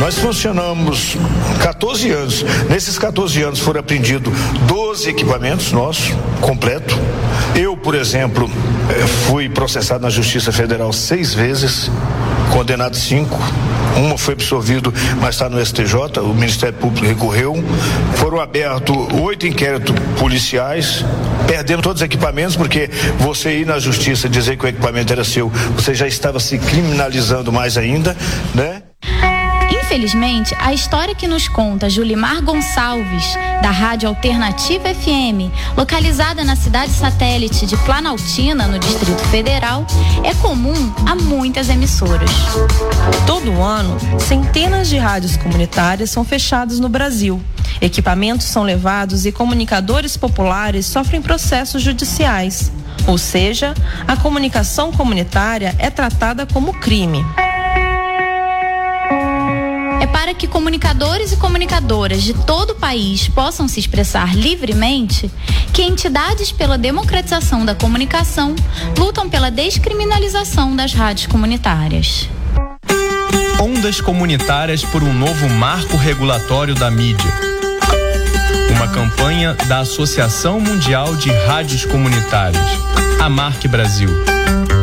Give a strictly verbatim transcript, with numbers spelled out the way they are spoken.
Nós funcionamos quatorze anos. Nesses quatorze anos foram apreendidos doze equipamentos nossos, completo. Eu, por exemplo, fui processado na Justiça Federal seis vezes, condenado cinco. Uma foi absolvido, mas está no S T J, o Ministério Público recorreu. Foram abertos oito inquéritos policiais, perdendo todos os equipamentos, porque você ir na justiça dizer que o equipamento era seu, você já estava se criminalizando mais ainda, né? Infelizmente, a história que nos conta Julimar Gonçalves, da Rádio Alternativa F M, localizada na cidade satélite de Planaltina, no Distrito Federal, é comum a muitas emissoras. Todo ano, centenas de rádios comunitárias são fechadas no Brasil. Equipamentos são levados e comunicadores populares sofrem processos judiciais. Ou seja, a comunicação comunitária é tratada como crime. É para que comunicadores e comunicadoras de todo o país possam se expressar livremente que entidades pela democratização da comunicação lutam pela descriminalização das rádios comunitárias. Ondas comunitárias por um novo marco regulatório da mídia. Uma campanha da Associação Mundial de Rádios Comunitárias, AMARC Brasil.